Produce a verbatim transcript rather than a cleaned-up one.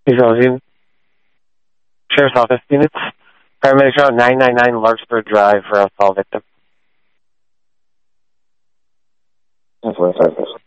East Sheriff's Office units. Paramedics are on nine ninety-nine Larkspur Drive for a fall victim. That's what I